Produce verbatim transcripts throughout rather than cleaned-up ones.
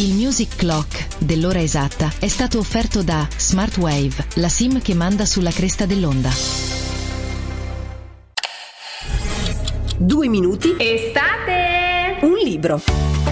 Il Music Clock dell'ora esatta è stato offerto da Smartwave, la SIM che manda sulla cresta dell'onda. Due minuti. Estate! Un libro.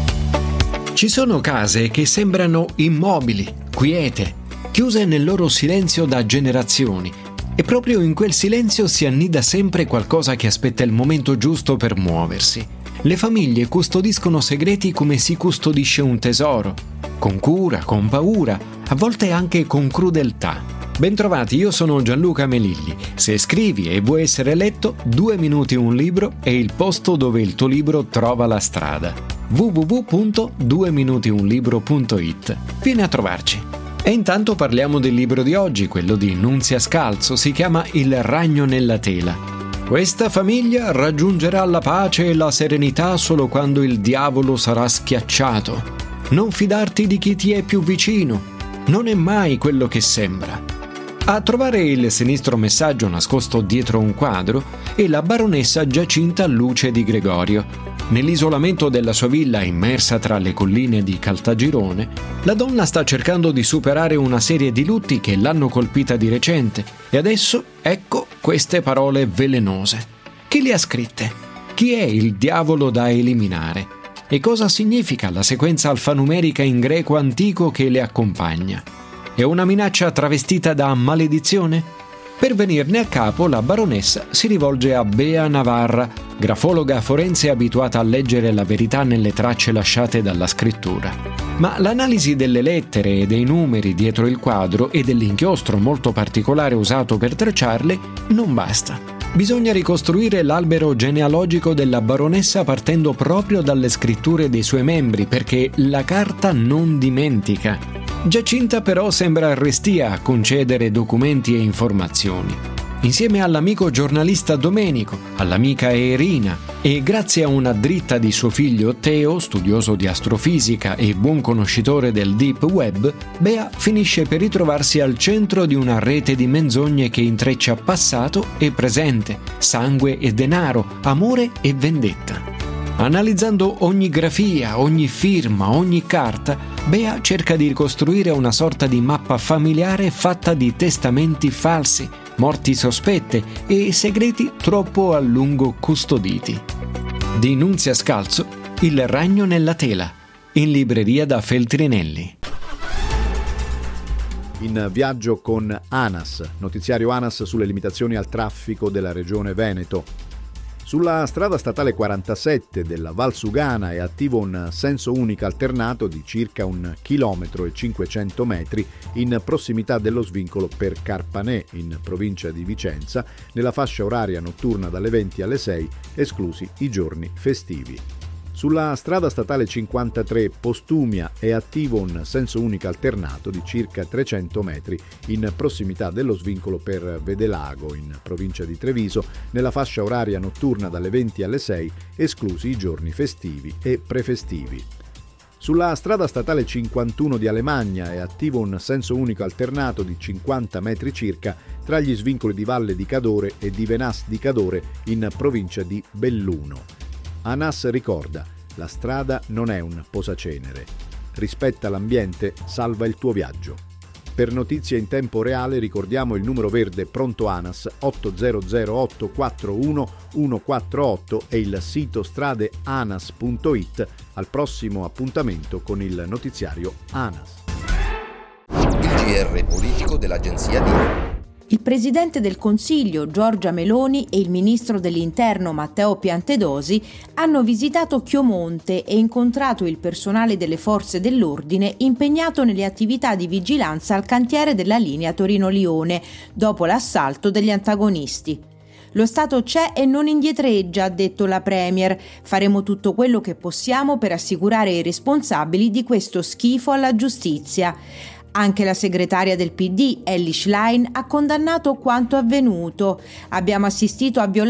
Ci sono case che sembrano immobili, quiete, chiuse nel loro silenzio da generazioni, e proprio in quel silenzio si annida sempre qualcosa che aspetta il momento giusto per muoversi. Le famiglie custodiscono segreti come si custodisce un tesoro, con cura, con paura, a volte anche con crudeltà. Bentrovati, io sono Gianluca Melilli. Se scrivi e vuoi essere letto, Due minuti un libro è il posto dove il tuo libro trova la strada. w w w punto due minuti un libro punto i t. Vieni a trovarci. E intanto parliamo del libro di oggi, quello di Nunzia Scalzo, si chiama Il ragno nella tela. Questa famiglia raggiungerà la pace e la serenità solo quando il diavolo sarà schiacciato. Non fidarti di chi ti è più vicino, non è mai quello che sembra. A trovare il sinistro messaggio nascosto dietro un quadro è la baronessa Giacinta Luce di Gregorio. Nell'isolamento della sua villa immersa tra le colline di Caltagirone, la donna sta cercando di superare una serie di lutti che l'hanno colpita di recente e adesso ecco queste parole velenose. Chi le ha scritte? Chi è il diavolo da eliminare? E cosa significa la sequenza alfanumerica in greco antico che le accompagna? È una minaccia travestita da maledizione? Per venirne a capo, la baronessa si rivolge a Bea Navarra, grafologa forense abituata a leggere la verità nelle tracce lasciate dalla scrittura. Ma l'analisi delle lettere e dei numeri dietro il quadro e dell'inchiostro molto particolare usato per tracciarle non basta. Bisogna ricostruire l'albero genealogico della baronessa partendo proprio dalle scritture dei suoi membri, perché la carta non dimentica. Giacinta però sembra restia a concedere documenti e informazioni. Insieme all'amico giornalista Domenico, all'amica Erina e grazie a una dritta di suo figlio Teo, studioso di astrofisica e buon conoscitore del deep web, Bea finisce per ritrovarsi al centro di una rete di menzogne che intreccia passato e presente, sangue e denaro, amore e vendetta. Analizzando ogni grafia, ogni firma, ogni carta, Bea cerca di ricostruire una sorta di mappa familiare fatta di testamenti falsi, morti sospette e segreti troppo a lungo custoditi. Di Nunzia Scalzo, Il ragno nella tela, in libreria da Feltrinelli. In viaggio con ANAS, notiziario ANAS sulle limitazioni al traffico della regione Veneto. Sulla strada statale quarantasette della Valsugana è attivo un senso unico alternato di circa un chilometro e cinquecento metri in prossimità dello svincolo per Carpanè, in provincia di Vicenza, nella fascia oraria notturna dalle venti alle sei, esclusi i giorni festivi. Sulla strada statale cinquantatré Postumia è attivo un senso unico alternato di circa trecento metri in prossimità dello svincolo per Vedelago, in provincia di Treviso, nella fascia oraria notturna dalle venti alle sei, esclusi i giorni festivi e prefestivi. Sulla strada statale cinquantuno di Alemagna è attivo un senso unico alternato di cinquanta metri circa tra gli svincoli di Valle di Cadore e di Venas di Cadore, in provincia di Belluno. ANAS ricorda: la strada non è un posacenere. Rispetta l'ambiente, salva il tuo viaggio. Per notizie in tempo reale ricordiamo il numero verde pronto ANAS otto zero zero otto quattro uno uno quattro otto e il sito stradeanas punto i t. Al prossimo appuntamento con il notiziario ANAS. Il G R politico dell'agenzia di... Il presidente del Consiglio Giorgia Meloni e il ministro dell'Interno Matteo Piantedosi hanno visitato Chiomonte e incontrato il personale delle forze dell'ordine impegnato nelle attività di vigilanza al cantiere della linea Torino-Lione dopo l'assalto degli antagonisti. Lo Stato c'è e non indietreggia, ha detto la Premier. Faremo tutto quello che possiamo per assicurare i responsabili di questo schifo alla giustizia. Anche la segretaria del P D, Elly Schlein, ha condannato quanto avvenuto. Abbiamo assistito a violenza